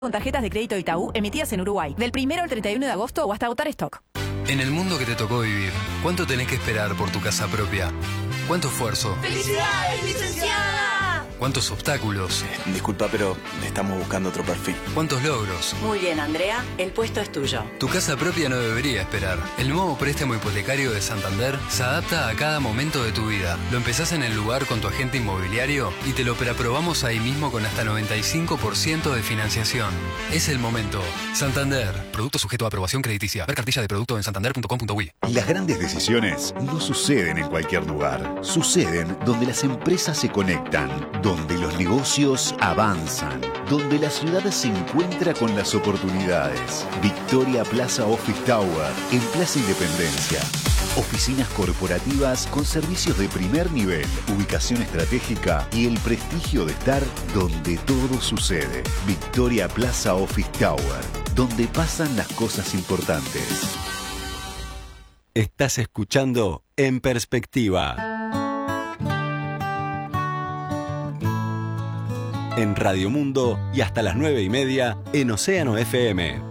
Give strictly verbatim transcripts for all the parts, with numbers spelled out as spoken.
Con tarjetas de crédito Itaú emitidas en Uruguay, del primero al treinta y uno de agosto o hasta agotar stock. En el mundo que te tocó vivir, ¿cuánto tenés que esperar por tu casa propia? ¿Cuánto esfuerzo? ¡Felicidades, licenciada! ¿Cuántos obstáculos? Disculpa, pero estamos buscando otro perfil. ¿Cuántos logros? Muy bien, Andrea, el puesto es tuyo. Tu casa propia no debería esperar. El nuevo préstamo hipotecario de Santander se adapta a cada momento de tu vida. Lo empezás en el lugar con tu agente inmobiliario y te lo preaprobamos ahí mismo con hasta noventa y cinco por ciento de financiación. Es el momento. Santander. Producto sujeto a aprobación crediticia. Ver cartilla de producto en santander punto com punto uy. Las grandes decisiones no suceden en cualquier lugar. Suceden donde las empresas se conectan, donde los negocios avanzan, donde la ciudad se encuentra con las oportunidades. Victoria Plaza Office Tower, en Plaza Independencia. Oficinas corporativas con servicios de primer nivel, ubicación estratégica y el prestigio de estar donde todo sucede. Victoria Plaza Office Tower, donde pasan las cosas importantes. Estás escuchando En Perspectiva. En Radio Mundo y hasta las nueve y media en Océano F M.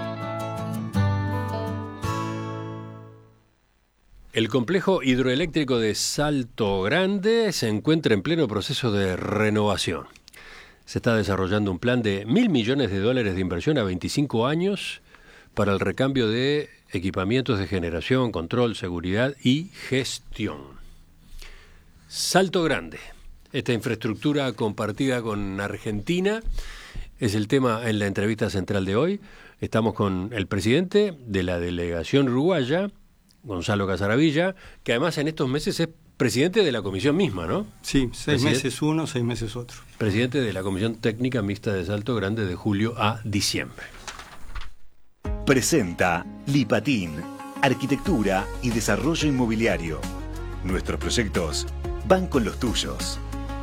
El complejo hidroeléctrico de Salto Grande se encuentra en pleno proceso de renovación. Se está desarrollando un plan de mil millones de dólares de inversión a veinticinco años para el recambio de equipamientos de generación, control, seguridad y gestión. Salto Grande. Esta infraestructura compartida con Argentina es el tema en la entrevista central de hoy. Estamos con el presidente de la delegación uruguaya, Gonzalo Casaravilla, que además en estos meses es presidente de la comisión misma, ¿no? Sí, seis Presidente, meses uno, seis meses otro. Presidente de la Comisión Técnica Mixta de Salto Grande de julio a diciembre. Presenta Lipatín, Arquitectura y Desarrollo Inmobiliario. Nuestros proyectos van con los tuyos.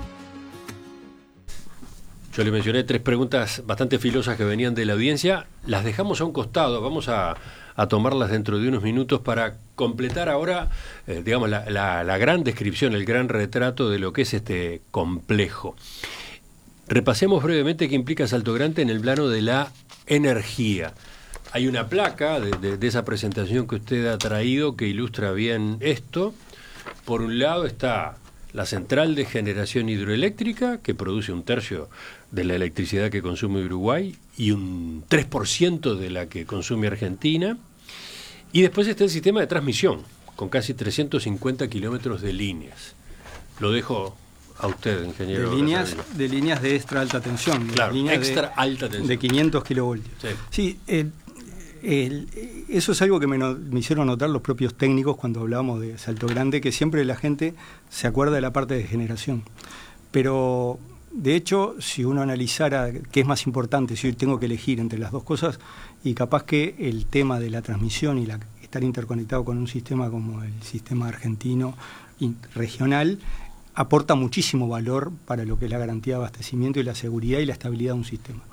Yo le mencioné tres preguntas bastante filosas que venían de la audiencia. Las dejamos a un costado. Vamos a, a tomarlas dentro de unos minutos para completar ahora, eh, digamos, la, la, la gran descripción, el gran retrato de lo que es este complejo. Repasemos brevemente qué implica Salto Grande en el plano de la energía. Hay una placa de, de, de esa presentación que usted ha traído que ilustra bien esto. Por un lado está la central de generación hidroeléctrica, que produce un tercio de la electricidad que consume Uruguay y un tres por ciento de la que consume Argentina. Y después está el sistema de transmisión, con casi trescientos cincuenta kilómetros de líneas. Lo dejo a usted, ingeniero. De líneas, de líneas de extra alta tensión. Claro, líneas extra de, alta tensión. De quinientos kilovoltios. Sí, sí el, el, eso es algo que me, no, me hicieron notar los propios técnicos cuando hablábamos de Salto Grande, que siempre la gente se acuerda de la parte de generación. Pero, de hecho, si uno analizara qué es más importante, si hoy tengo que elegir entre las dos cosas, y capaz que el tema de la transmisión y la, estar interconectado con un sistema como el sistema argentino y regional, aporta muchísimo valor para lo que es la garantía de abastecimiento y la seguridad y la estabilidad de un sistema.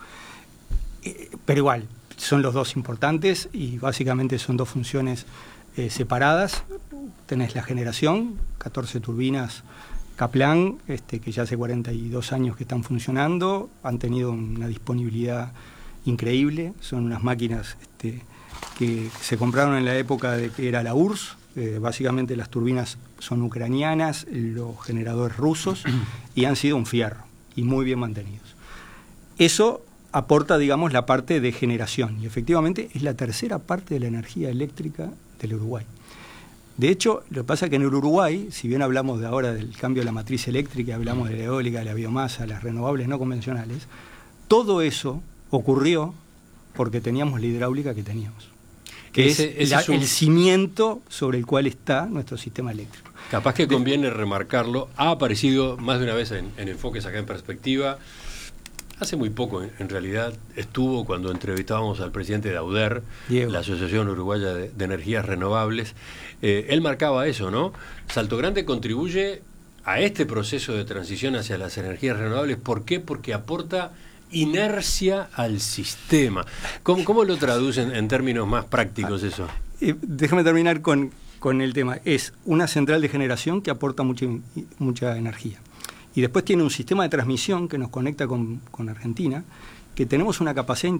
Eh, pero igual, son los dos importantes y básicamente son dos funciones eh, separadas. Tenés la generación, catorce turbinas Kaplan, este, que ya hace cuarenta y dos años que están funcionando, han tenido una disponibilidad increíble, son unas máquinas este, que se compraron en la época de que era la U R S S, eh, básicamente las turbinas son ucranianas, los generadores rusos, y han sido un fierro, y muy bien mantenidos. Eso aporta, digamos, la parte de generación, y efectivamente es la tercera parte de la energía eléctrica del Uruguay. De hecho, lo que pasa es que en el Uruguay, si bien hablamos de ahora del cambio de la matriz eléctrica, hablamos de la eólica, de la biomasa, las renovables no convencionales, todo eso ocurrió porque teníamos la hidráulica que teníamos, que ese, es, ese la, es un... el cimiento sobre el cual está nuestro sistema eléctrico. Capaz que conviene remarcarlo, ha aparecido más de una vez en, en Enfoques acá en Perspectiva. Hace muy poco, en realidad, estuvo cuando entrevistábamos al presidente de AUDER, Diego, la Asociación Uruguaya de, de Energías Renovables. Eh, él marcaba eso, ¿no? Salto Grande contribuye a este proceso de transición hacia las energías renovables. ¿Por qué? Porque aporta inercia al sistema. ¿Cómo, cómo lo traducen en términos más prácticos eso? Eh, déjame terminar con, con el tema. Es una central de generación que aporta mucha, mucha energía. Y después tiene un sistema de transmisión que nos conecta con, con Argentina, que tenemos una capacidad